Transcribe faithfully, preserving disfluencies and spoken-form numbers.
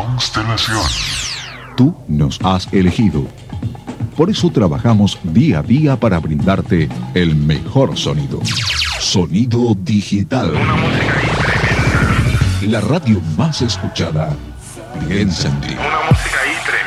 Constelación. Tú nos has elegido. Por eso trabajamos día a día para brindarte el mejor sonido. Sonido digital. Una música ahí tremenda. La radio más escuchada. Piensa en ti. Una música ahí tremenda.